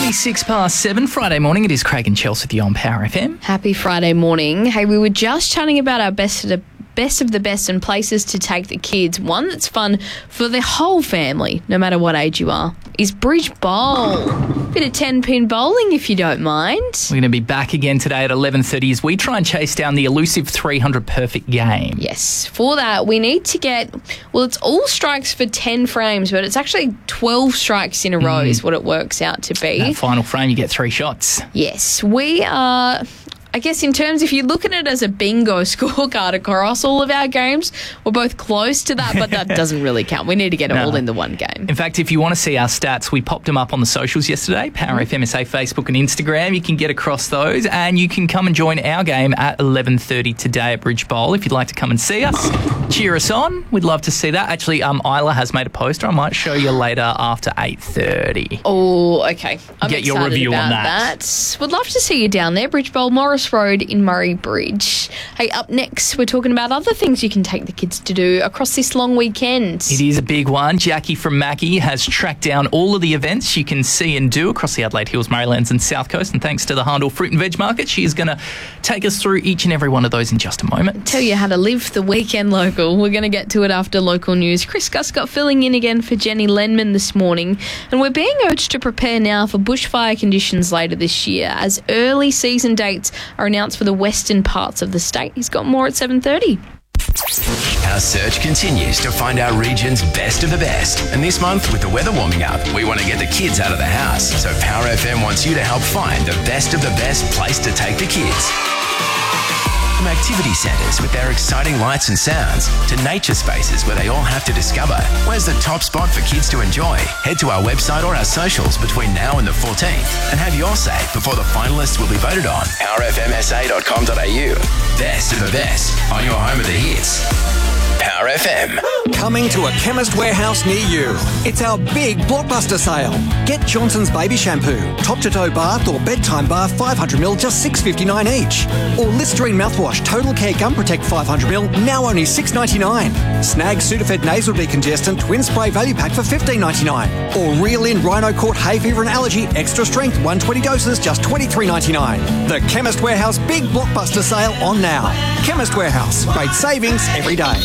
7 Friday morning. It is Craig and Chelsea with you on Power FM. Happy Friday morning. Hey, we were just chatting about our best of the best and places to take the kids. One that's fun for the whole family, no matter what age you are, is Bridge Bowl. Bit of 10-pin bowling, if you don't mind. We're going to be back again today at 11:30 as we try and chase down the elusive 300 perfect game. Yes. For that, we need to get, well, it's all strikes for 10 frames, but it's actually 12 strikes in a row is what it works out to be. That final frame, you get 3 shots. Yes. We are... I guess in terms, if you look at it as a bingo scorecard across all of our games, we're both close to that, but that doesn't really count. We need to get it all in the one game. In fact, if you want to see our stats, we popped them up on the socials yesterday, Power FMSA, Facebook and Instagram. You can get across those and you can come and join our game at 11:30 today at Bridge Bowl if you'd like to come and see us. Cheer us on. We'd love to see that. Actually, Isla has made a poster. I might show you later after 8:30. Oh, okay. I'm get your review about on that. Would love to see you down there, Bridge Bowl, Morris Road in Murray Bridge. Hey, up next, we're talking about other things you can take the kids to do across this long weekend. It is a big one. Jackie from Mackie has tracked down all of the events you can see and do across the Adelaide Hills, Marylands and South Coast. And thanks to the Handel Fruit and Veg Market, she is going to take us through each and every one of those in just a moment. Tell you how to live the weekend local. We're going to get to it after local news. Chris Guscott filling in again for Jenny Lenman this morning. And we're being urged to prepare now for bushfire conditions later this year as early season dates are announced for the western parts of the state. He's got more at 7:30. Our search continues to find our region's best of the best. And this month, with the weather warming up, we want to get the kids out of the house. So Power FM wants you to help find the best of the best place to take the kids. From activity centres with their exciting lights and sounds to nature spaces where they all have to discover where's the top spot for kids to enjoy. Head to our website or our socials between now and the 14th and have your say before the finalists will be voted on. powerfmsa.com.au. Best of the best on your home of the hits. Power FM. Coming to a Chemist Warehouse near you. It's our big blockbuster sale. Get Johnson's Baby Shampoo, top-to-toe bath or bedtime bath 500ml, just $6.59 each. Or Listerine mouthwash, Total Care Gum Protect 500ml, now only $6.99. Snag Sudafed Nasal Decongestant Twin Spray Value Pack for $15.99. Or Reel In Rhino Court Hay Fever and Allergy Extra Strength 120 doses, just $23.99. The Chemist Warehouse big blockbuster sale on now. Chemist Warehouse, great savings every day.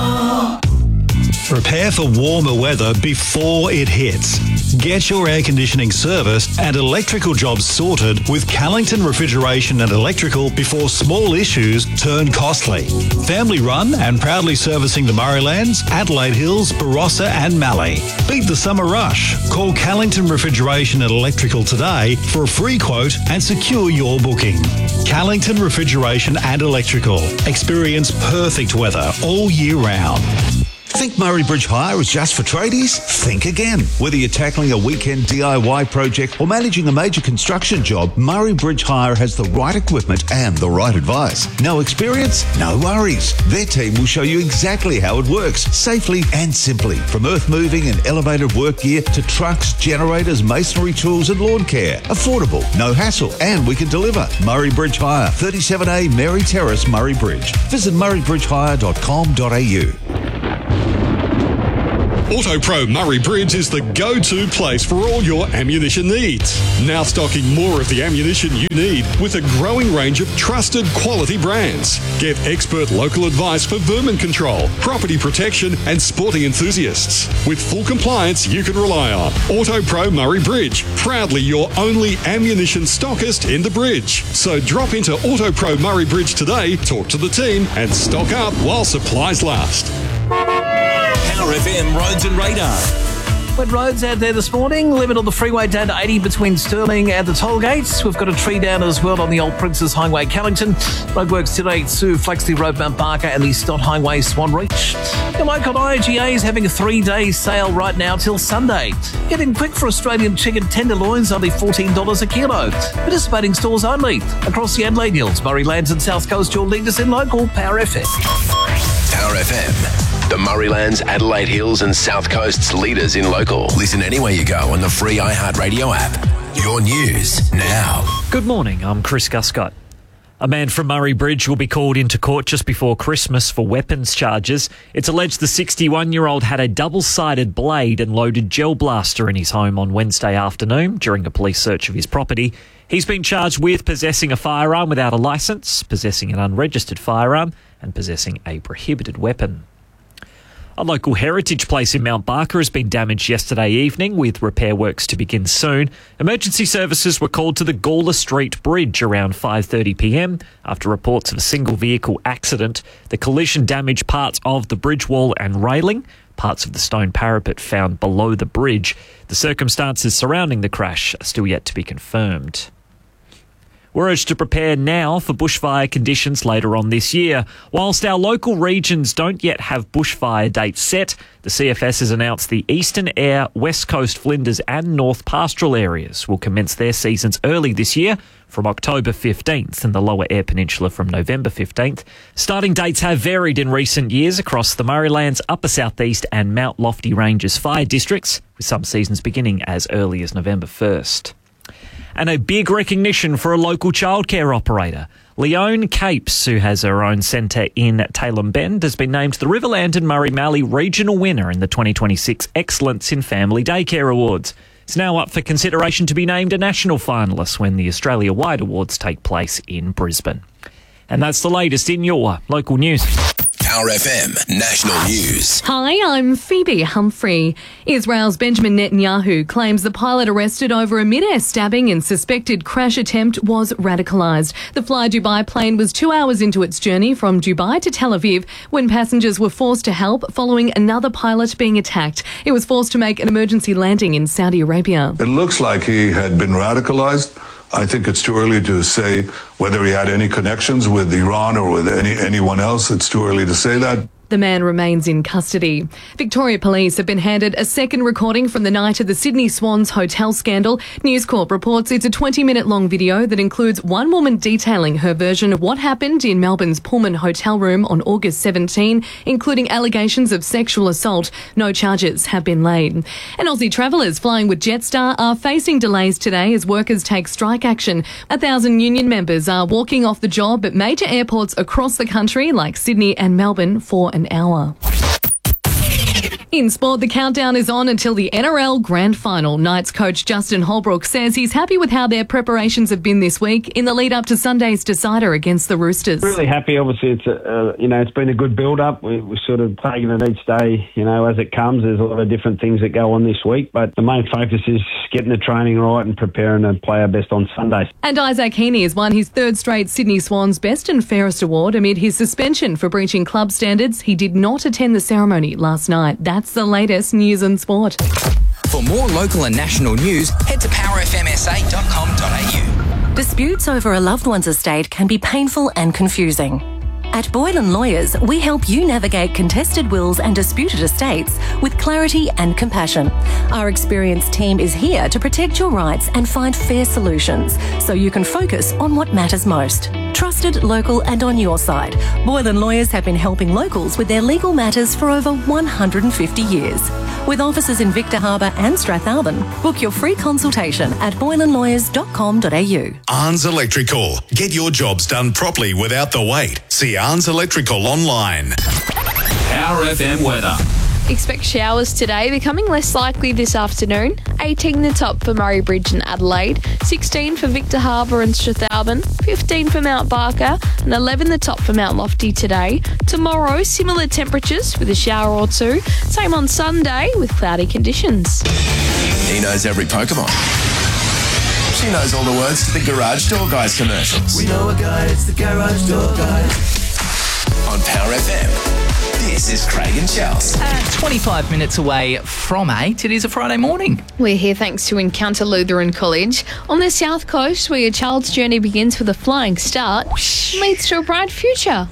Prepare for warmer weather before it hits. Get your air conditioning serviced and electrical jobs sorted with Callington Refrigeration and Electrical before small issues turn costly. Family run and proudly servicing the Murraylands, Adelaide Hills, Barossa and Mallee. Beat the summer rush. Call Callington Refrigeration and Electrical today for a free quote and secure your booking. Callington Refrigeration and Electrical. Experience perfect weather all year round. Think Murray Bridge Hire is just for tradies? Think again. Whether you're tackling a weekend DIY project or managing a major construction job, Murray Bridge Hire has the right equipment and the right advice. No experience? No worries. Their team will show you exactly how it works, safely and simply. From earth moving and elevated work gear to trucks, generators, masonry tools and lawn care. Affordable, no hassle, and we can deliver. Murray Bridge Hire, 37A Mary Terrace, Murray Bridge. Visit murraybridgehire.com.au. AutoPro Murray Bridge is the go-to place for all your ammunition needs. Now stocking more of the ammunition you need with a growing range of trusted quality brands. Get expert local advice for vermin control, property protection and sporting enthusiasts. With full compliance you can rely on. AutoPro Murray Bridge, proudly your only ammunition stockist in the bridge. So drop into AutoPro Murray Bridge today, talk to the team and stock up while supplies last. Power FM Roads and Radar. Wet roads out there this morning. Limit on the freeway down to 80 between Stirling and the toll gates. We've got a tree down as well on the Old Princess Highway, Callington. Roadworks today to Flaxley Road, Mount Barker and the Stott Highway, Swan Reach. Your local IGA is having a 3-day sale right now till Sunday. Get in quick for Australian chicken tenderloins, only $14 a kilo. Participating stores only. Across the Adelaide Hills, Murraylands and South Coast, your leaders in local Power FM. Power FM. The Murraylands, Adelaide Hills and South Coast's leaders in local. Listen anywhere you go on the free iHeartRadio app. Your news now. Good morning, I'm Chris Guscott. A man from Murray Bridge will be called into court just before Christmas for weapons charges. It's alleged the 61-year-old had a double-sided blade and loaded gel blaster in his home on Wednesday afternoon during a police search of his property. He's been charged with possessing a firearm without a licence, possessing an unregistered firearm and possessing a prohibited weapon. A local heritage place in Mount Barker has been damaged yesterday evening, with repair works to begin soon. Emergency services were called to the Gawler Street Bridge around 5:30pm after reports of a single vehicle accident. The collision damaged parts of the bridge wall and railing, parts of the stone parapet found below the bridge. The circumstances surrounding the crash are still yet to be confirmed. We're urged to prepare now for bushfire conditions later on this year. Whilst our local regions don't yet have bushfire dates set, the CFS has announced the Eastern Eyre, West Coast Flinders and North Pastoral areas will commence their seasons early this year from October 15th and the Lower Eyre Peninsula from November 15th. Starting dates have varied in recent years across the Murraylands, Upper South East and Mount Lofty Ranges fire districts, with some seasons beginning as early as November 1st. And a big recognition for a local childcare operator. Leone Capes, who has her own centre in Tailem Bend, has been named the Riverland and Murray Mallee regional winner in the 2026 Excellence in Family Daycare Awards. It's now up for consideration to be named a national finalist when the Australia-wide awards take place in Brisbane. And that's the latest in your local news. Power FM National News. Hi, I'm Phoebe Humphrey. Israel's Benjamin Netanyahu claims the pilot arrested over a mid-air stabbing and suspected crash attempt was radicalised. The Fly Dubai plane was 2 hours into its journey from Dubai to Tel Aviv when passengers were forced to help following another pilot being attacked. It was forced to make an emergency landing in Saudi Arabia. It looks like he had been radicalised. I think it's too early to say whether he had any connections with Iran or with anyone else. It's too early to say that. The man remains in custody. Victoria Police have been handed a second recording from the night of the Sydney Swans hotel scandal. News Corp reports it's a 20-minute long video that includes one woman detailing her version of what happened in Melbourne's Pullman hotel room on August 17, including allegations of sexual assault. No charges have been laid. And Aussie travellers flying with Jetstar are facing delays today as workers take strike action. 1,000 union members are walking off the job at major airports across the country like Sydney and Melbourne for an hour. In sport, the countdown is on until the NRL Grand Final. Knights coach Justin Holbrook says he's happy with how their preparations have been this week in the lead up to Sunday's decider against the Roosters. Really happy. Obviously, it's been a good build-up. We're sort of taking it each day, as it comes. There's a lot of different things that go on this week, but the main focus is getting the training right and preparing to play our best on Sunday. And Isaac Heaney has won his third straight Sydney Swans Best and Fairest award amid his suspension for breaching club standards. He did not attend the ceremony last night. That's the latest news and sport. For more local and national news, head to powerfmsa.com.au. Disputes over a loved one's estate can be painful and confusing. At Boylan Lawyers, we help you navigate contested wills and disputed estates with clarity and compassion. Our experienced team is here to protect your rights and find fair solutions so you can focus on what matters most. Trusted, local and on your side, Boylan Lawyers have been helping locals with their legal matters for over 150 years. With offices in Victor Harbour and Strathalbyn, book your free consultation at boylanlawyers.com.au. Arns Electrical. Get your jobs done properly without the wait. See Arns Electrical online. Power FM weather. Expect showers today, becoming less likely this afternoon. 18 the top for Murray Bridge and Adelaide, 16 for Victor Harbour and Strathalbyn, 15 for Mount Barker, and 11 the top for Mount Lofty today. Tomorrow, similar temperatures with a shower or two. Same on Sunday with cloudy conditions. He knows every Pokemon. She knows all the words to the Garage Door Guys commercials. We know a guy, it's the Garage Door Guys. On Power FM, this is Craig and Chels. 25 minutes away from 8, it is a Friday morning. We're here thanks to Encounter Lutheran College. On the south coast, where your child's journey begins with a flying start, leads to a bright future.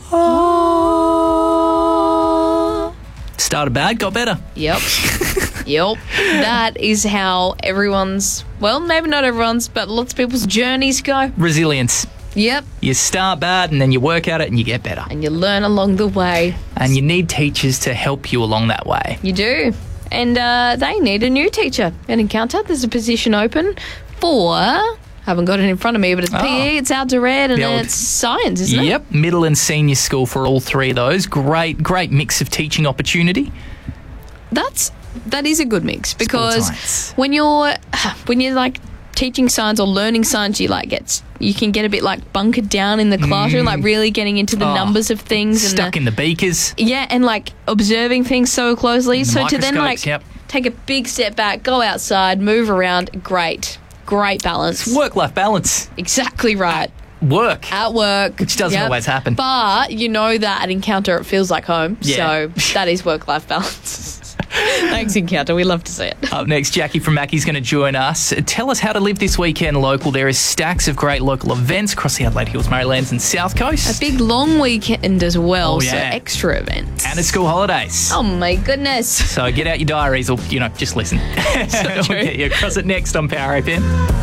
Started bad, got better. Yep. Yep. That is how everyone's, well, maybe not everyone's, but lots of people's journeys go. Resilience. Yep. You start bad and then you work at it and you get better. And you learn along the way. And you need teachers to help you along that way. You do. And they need a new teacher at Encounter. There's a position open for Haven't got it in front of me, but it's PE, it's Alta Red, and The old- it's science, isn't it? Yep, middle and senior school for all three of those. Great mix of teaching opportunity. That is a good mix, because science. when you're like teaching science or learning science, you can get a bit like bunkered down in the classroom, like really getting into the numbers of things, Stuck in the beakers. Yeah, and like observing things so closely. The So to then like microscopes, yep. take a big step back, go outside, move around, great balance. Work-life balance. Exactly right. Work. At work. Which doesn't always happen. But you know that at Encounter it feels like home. Yeah. So that is work-life balance. Thanks, Encounter. We love to see it. Up next, Jackie from Mackey's going to join us. Tell us how to live this weekend local. There is stacks of great local events across the Adelaide Hills, Marylands and South Coast. A big long weekend as well, Oh, so yeah. extra events. And it's school holidays. Oh my goodness. So get out your diaries or, just listen. So We'll true. get you across it next on Power FM.